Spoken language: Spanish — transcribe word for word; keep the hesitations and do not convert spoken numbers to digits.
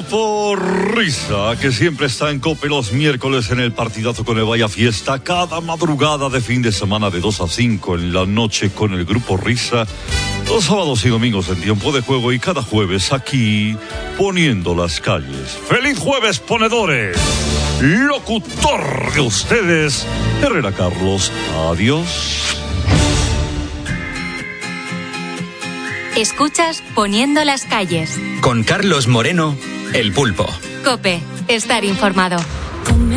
Grupo Risa, que siempre está en COPE los miércoles en el partidazo con el Vaya Fiesta, cada madrugada de fin de semana de dos a cinco en la noche con el Grupo Risa, los sábados y domingos en tiempo de juego y cada jueves aquí poniendo las calles. ¡Feliz jueves, ponedores! Locutor de ustedes, Herrera Carlos. Adiós. Escuchas Poniendo las calles. Con Carlos Moreno, El Pulpo. COPE, estar informado.